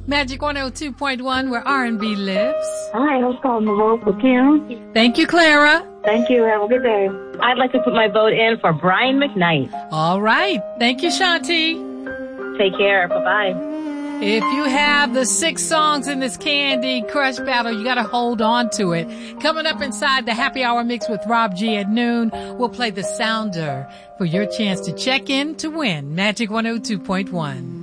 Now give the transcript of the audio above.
Magic 102.1, where R&B lives. Hi, I was calling the vote for Kim. Thank you, Clara. Thank you. Have a good day. I'd like to put my vote in for Brian McKnight. All right. Thank you, Shanti. Take care. Bye-bye. If you have the 6 songs in this Candy Crush battle, you got to hold on to it. Coming up inside the Happy Hour Mix with Rob G at noon, we'll play the sounder for your chance to check in to win Magic 102.1.